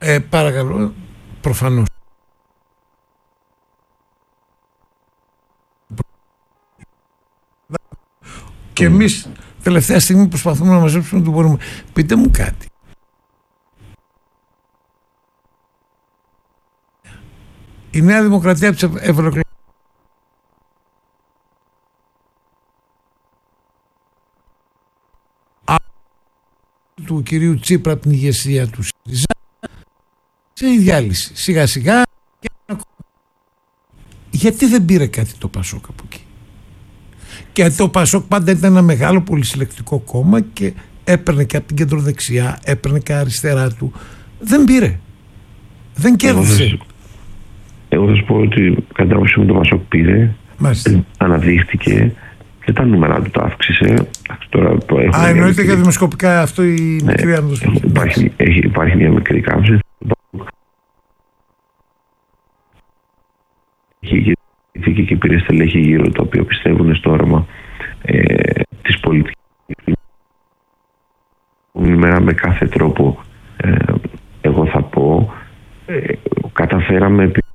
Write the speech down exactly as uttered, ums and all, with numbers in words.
Ε, παρακαλώ, προφανώς. Και εμείς τελευταία στιγμή προσπαθούμε να μαζέψουμε ό,τι μπορούμε. Πείτε μου κάτι. Η Νέα Δημοκρατία από τις ευρωεκλογές του κυρίου Τσίπρα από την ηγεσία του ΣΥΡΙΖΑ σε διάλυση σιγά σιγά. Γιατί δεν πήρε κάτι το Πασόκ από εκεί? Και το Πασόκ πάντα ήταν ένα μεγάλο πολυσυλλεκτικό κόμμα και έπαιρνε και από την κεντροδεξιά, έπαιρνε και αριστερά του. Δεν πήρε. Δεν κέρδισε. Εγώ θα σου πω ότι κατά άποψή μου το Πασόκ πήρε, Μάλιστα. αναδείχθηκε και τα νούμερα του τα αύξησε. Τώρα το Α, εννοείται για δημοσκοπικά αυτό η ναι, μικρή άνοδος. Υπάρχει, υπάρχει μια μικρή κάμψη. Έχει και πήρε στελέχη γύρω τα οποία πιστεύουν στο όραμα ε, της πολιτικής. Σήμερα με κάθε τρόπο ε, εγώ θα πω ε, καταφέραμε